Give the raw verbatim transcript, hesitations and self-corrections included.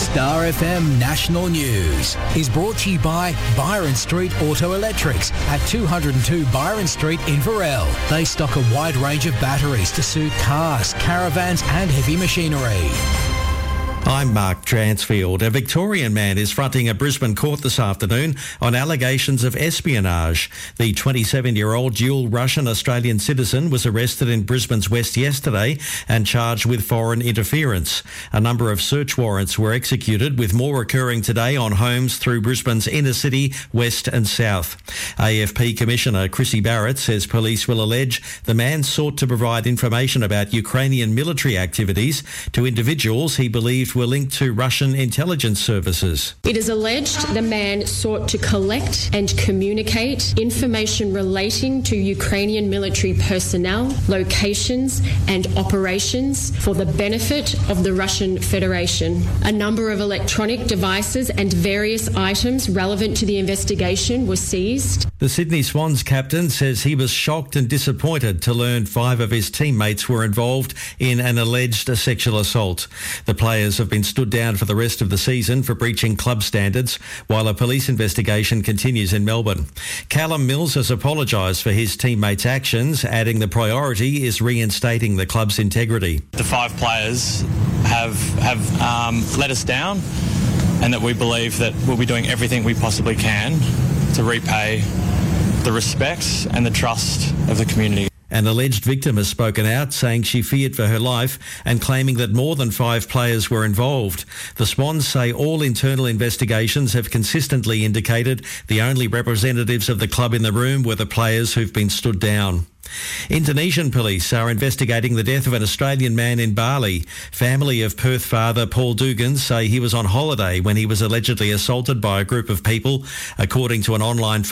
Star F M National News is brought to you by Byron Street Auto Electrics at two oh two Byron Street in Varel. They stock a wide range of batteries to suit cars, caravans and heavy machinery. I'm Mark Transfield. A Victorian man is fronting a Brisbane court this afternoon on allegations of espionage. The twenty-seven-year-old dual Russian-Australian citizen was arrested in Brisbane's West yesterday and charged with foreign interference. A number of search warrants were executed, with more occurring today on homes through Brisbane's inner city, west and south. A F P Commissioner Chrissy Barrett says police will allege the man sought to provide information about Ukrainian military activities to individuals he believed were linked to Russian intelligence services. It is alleged the man sought to collect and communicate information relating to Ukrainian military personnel, locations and operations for the benefit of the Russian Federation. A number of electronic devices and various items relevant to the investigation were seized. The Sydney Swans captain says he was shocked and disappointed to learn five of his teammates were involved in an alleged sexual assault. The players have been stood down for the rest of the season for breaching club standards, while a police investigation continues in Melbourne. Callum Mills has apologised for his teammates' actions, adding the priority is reinstating the club's integrity. The five players have, have um, let us down, and that we believe that we'll be doing everything we possibly can to repay the respect and the trust of the community. An alleged victim has spoken out, saying she feared for her life and claiming that more than five players were involved. The Swans say all internal investigations have consistently indicated the only representatives of the club in the room were the players who've been stood down. Indonesian police are investigating the death of an Australian man in Bali. Family of Perth father Paul Dugan say he was on holiday when he was allegedly assaulted by a group of people, according to an online